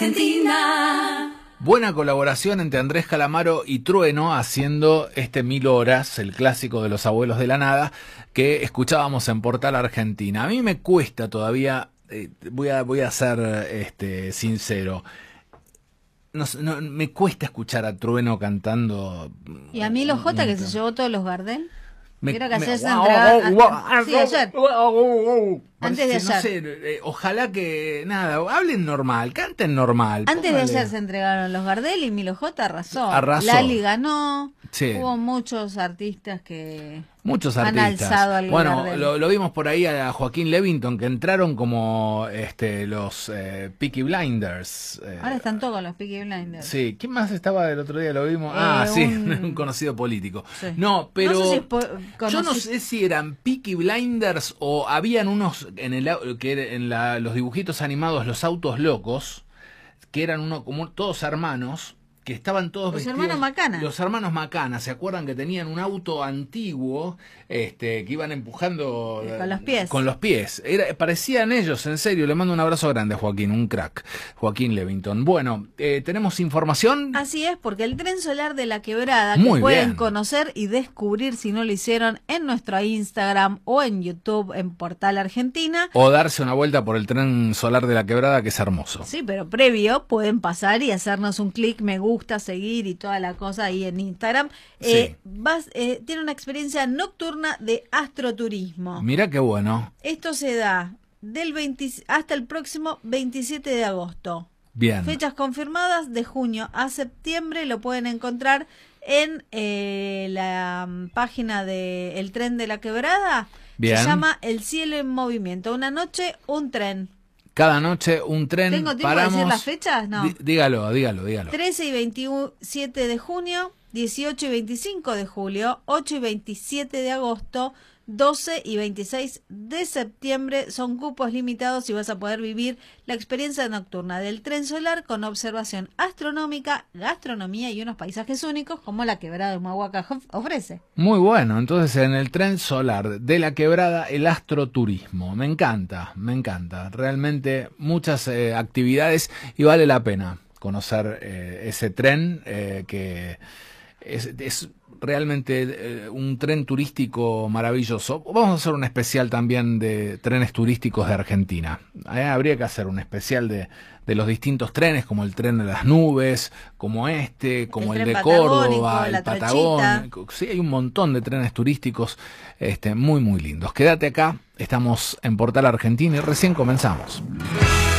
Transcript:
Argentina. Buena colaboración entre Andrés Calamaro y Trueno haciendo 1000 horas, el clásico de los abuelos de la nada, que escuchábamos en Portal Argentina. A mí me cuesta todavía, voy a ser sincero, no, me cuesta escuchar a Trueno cantando. Y a mí los Jota que se llevó todos los Gardel. Mira que ayer se sí, ayer. Antes de ayer. No sé, ojalá que, hablen normal, canten normal. Antes de ayer se entregaron los Gardel y Milo J arrasó. Lali ganó. Sí. Hubo muchos artistas que han alzado al Gardel. Lo vimos por ahí a Joaquín Levington, que entraron como los Peaky Blinders. Ahora están todos los Peaky Blinders. Sí, ¿quién más estaba del otro día? Lo vimos. Un conocido político. Sí. No, pero no sé si yo no sé si eran Peaky Blinders o habían unos en los dibujitos animados, los autos locos, que eran como todos hermanos, que estaban todos los vestidos. Hermanos Macana. Los hermanos Macana, ¿se acuerdan que tenían un auto antiguo que iban empujando con los pies? Con los pies. Parecían ellos, en serio. Le mando un abrazo grande a Joaquín, un crack. Joaquín Levington. Bueno, ¿tenemos información? Así es, porque el tren solar de la Quebrada, que pueden conocer y descubrir si no lo hicieron en nuestro Instagram o en YouTube en Portal Argentina. O darse una vuelta por el tren solar de la Quebrada, que es hermoso. Sí, pero previo pueden pasar y hacernos un clic, me gusta, seguir y toda la cosa ahí en Instagram. Sí. Tiene una experiencia nocturna de astroturismo. Mira qué bueno. Esto se da hasta el próximo 27 de agosto. Bien. Fechas confirmadas de junio a septiembre. Lo pueden encontrar en la página de El Tren de la Quebrada. Bien. Se llama El Cielo en Movimiento. Una noche, un tren. Cada noche un tren. ¿Tengo tiempo de decir las fechas? No. Dígalo. 13 y 27 de junio, 18 y 25 de julio, 8 y 27 de agosto, 12 y 26 de septiembre. Son cupos limitados y vas a poder vivir la experiencia nocturna del tren solar con observación astronómica, gastronomía y unos paisajes únicos como la Quebrada de Humahuaca ofrece. Muy bueno, entonces en el tren solar de la Quebrada el astroturismo. Me encanta. Realmente muchas actividades y vale la pena conocer ese tren que es realmente un tren turístico maravilloso. Vamos a hacer un especial también de trenes turísticos de Argentina. Habría que hacer un especial de los distintos trenes, como el tren de las nubes, como como el de Córdoba, el Patagónico. Sí, hay un montón de trenes turísticos muy, muy lindos. Quédate acá, estamos en Portal Argentina y recién comenzamos.